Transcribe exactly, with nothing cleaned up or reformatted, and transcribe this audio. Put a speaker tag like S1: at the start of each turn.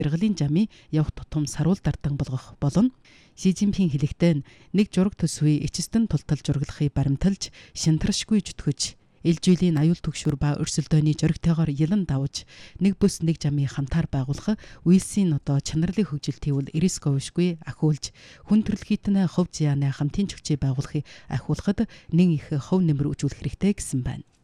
S1: Иргэлийн жамын явах тутам саруул дардан болгох болно. Си Цзиньпин хэлэхдээ нэг жураг төсвийг эцэстэн тултал жураглахыг баримталж шинтаршгүй зүтгэж ээлжилийн аюул түгшүүр ба өрсөлдөөний жоригтойгоор ялан давж нэг бүс нэг жамын хамтаар байгуулах үйлсийн одоо чанарлын хөгжилт хийвэл рисковшгүй ахиулж хүн төрөлхитнэ хов зяаны хамтын чөчөө байгуулахыг ахиулахад нэг их хов нэмэр үзүүлэх хэрэгтэй гэсэн байна.